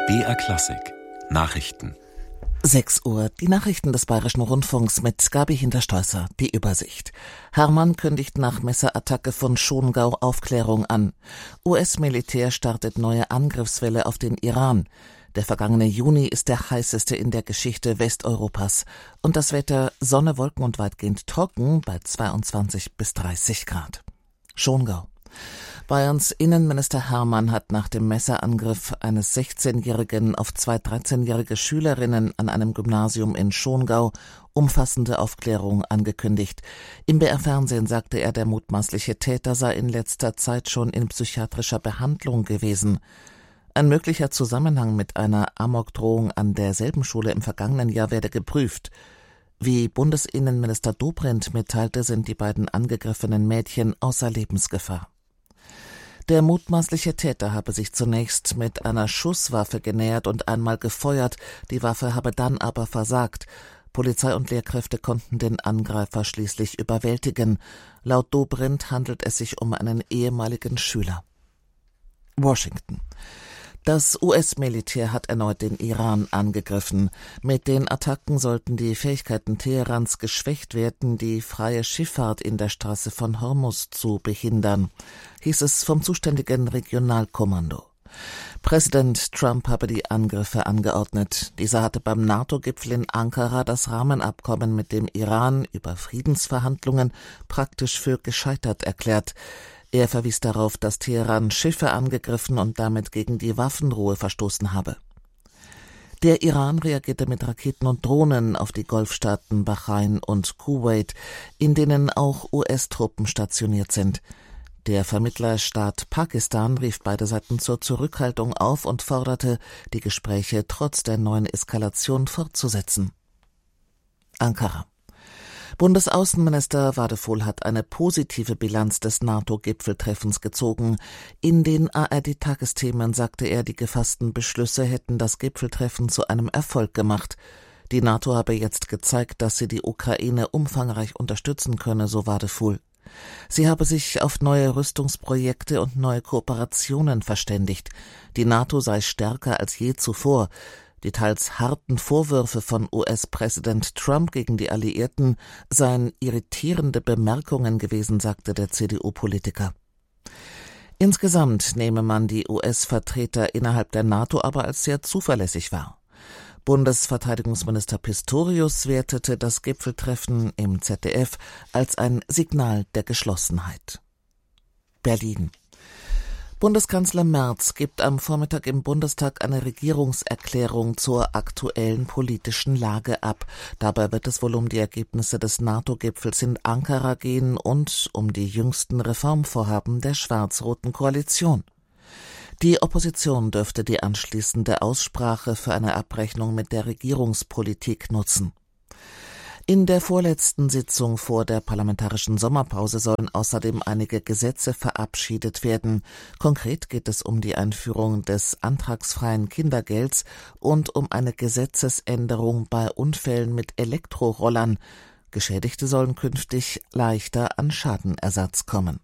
BR Klassik Nachrichten. 6 Uhr, die Nachrichten des Bayerischen Rundfunks mit Gabi Hinterstoesser, die Übersicht. Hermann kündigt nach Messerattacke von Schongau Aufklärung an. US-Militär startet neue Angriffswelle auf den Iran. Der vergangene Juni ist der heißeste in der Geschichte Westeuropas. Und das Wetter: Sonne, Wolken und weitgehend trocken bei 22 bis 30 Grad. Schongau. Bayerns Innenminister Hermann hat nach dem Messerangriff eines 16-Jährigen auf 2 13-jährige Schülerinnen an einem Gymnasium in Schongau umfassende Aufklärung angekündigt. Im BR-Fernsehen sagte er, der mutmaßliche Täter sei in letzter Zeit schon in psychiatrischer Behandlung gewesen. Ein möglicher Zusammenhang mit einer Amokdrohung an derselben Schule im vergangenen Jahr werde geprüft. Wie Bundesinnenminister Dobrindt mitteilte, sind die beiden angegriffenen Mädchen außer Lebensgefahr. Der mutmaßliche Täter habe sich zunächst mit einer Schusswaffe genähert und einmal gefeuert, die Waffe habe dann aber versagt. Polizei und Lehrkräfte konnten den Angreifer schließlich überwältigen. Laut Dobrindt handelt es sich um einen ehemaligen Schüler. Washington. Das US-Militär hat erneut den Iran angegriffen. Mit den Attacken sollten die Fähigkeiten Teherans geschwächt werden, die freie Schifffahrt in der Straße von Hormuz zu behindern, hieß es vom zuständigen Regionalkommando. Präsident Trump habe die Angriffe angeordnet. Dieser hatte beim NATO-Gipfel in Ankara das Rahmenabkommen mit dem Iran über Friedensverhandlungen praktisch für gescheitert erklärt. Er verwies darauf, dass Teheran Schiffe angegriffen und damit gegen die Waffenruhe verstoßen habe. Der Iran reagierte mit Raketen und Drohnen auf die Golfstaaten Bahrain und Kuwait, in denen auch US-Truppen stationiert sind. Der Vermittlerstaat Pakistan rief beide Seiten zur Zurückhaltung auf und forderte, die Gespräche trotz der neuen Eskalation fortzusetzen. Ankara. Bundesaußenminister Wadephol hat eine positive Bilanz des NATO-Gipfeltreffens gezogen. In den ARD-Tagesthemen sagte er, die gefassten Beschlüsse hätten das Gipfeltreffen zu einem Erfolg gemacht. Die NATO habe jetzt gezeigt, dass sie die Ukraine umfangreich unterstützen könne, so Wadephol. Sie habe sich auf neue Rüstungsprojekte und neue Kooperationen verständigt. Die NATO sei stärker als je zuvor. Die teils harten Vorwürfe von US-Präsident Trump gegen die Alliierten seien irritierende Bemerkungen gewesen, sagte der CDU-Politiker. Insgesamt nehme man die US-Vertreter innerhalb der NATO aber als sehr zuverlässig wahr. Bundesverteidigungsminister Pistorius wertete das Gipfeltreffen im ZDF als ein Signal der Geschlossenheit. Berlin. Bundeskanzler Merz gibt am Vormittag im Bundestag eine Regierungserklärung zur aktuellen politischen Lage ab. Dabei wird es wohl um die Ergebnisse des NATO-Gipfels in Ankara gehen und um die jüngsten Reformvorhaben der schwarz-roten Koalition. Die Opposition dürfte die anschließende Aussprache für eine Abrechnung mit der Regierungspolitik nutzen. In der vorletzten Sitzung vor der parlamentarischen Sommerpause sollen außerdem einige Gesetze verabschiedet werden. Konkret geht es um die Einführung des antragsfreien Kindergelds und um eine Gesetzesänderung bei Unfällen mit Elektrorollern. Geschädigte sollen künftig leichter an Schadenersatz kommen.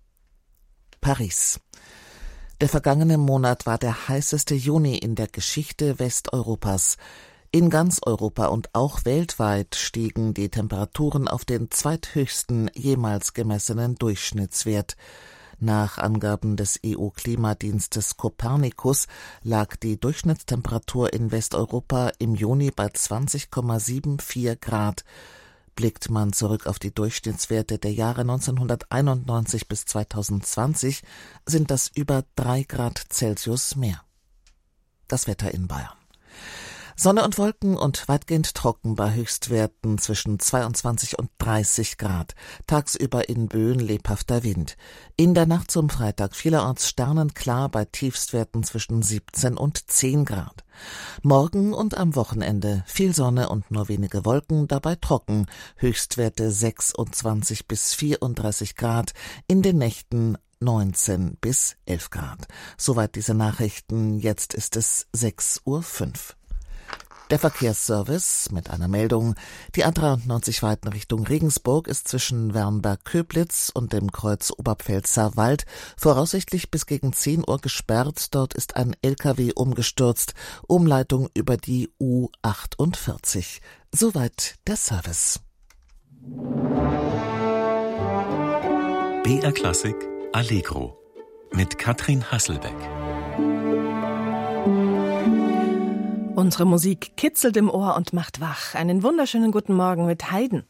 Paris. Der vergangene Monat war der heißeste Juni in der Geschichte Westeuropas. In ganz Europa und auch weltweit stiegen die Temperaturen auf den zweithöchsten jemals gemessenen Durchschnittswert. Nach Angaben des EU-Klimadienstes Copernicus lag die Durchschnittstemperatur in Westeuropa im Juni bei 20,74 Grad. Blickt man zurück auf die Durchschnittswerte der Jahre 1991 bis 2020, sind das über 3 Grad Celsius mehr. Das Wetter in Bayern. Sonne und Wolken und weitgehend trocken bei Höchstwerten zwischen 22 und 30 Grad. Tagsüber in Böen lebhafter Wind. In der Nacht zum Freitag vielerorts sternenklar bei Tiefstwerten zwischen 17 und 10 Grad. Morgen und am Wochenende viel Sonne und nur wenige Wolken, dabei trocken. Höchstwerte 26 bis 34 Grad. In den Nächten 19 bis 11 Grad. Soweit diese Nachrichten. Jetzt ist es 6:05 Uhr. Der Verkehrsservice mit einer Meldung. Die A93 Weiten Richtung Regensburg ist zwischen Wernberg-Köblitz und dem Kreuz Oberpfälzer-Wald voraussichtlich bis gegen 10 Uhr gesperrt. Dort ist ein LKW umgestürzt. Umleitung über die U48. Soweit der Service. BR Klassik Allegro mit Katrin Hasselbeck. Unsere Musik kitzelt im Ohr und macht wach. Einen wunderschönen guten Morgen mit Haydn.